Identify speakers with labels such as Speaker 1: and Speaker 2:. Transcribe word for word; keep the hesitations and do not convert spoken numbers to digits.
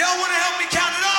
Speaker 1: Y'all want to help me count it up?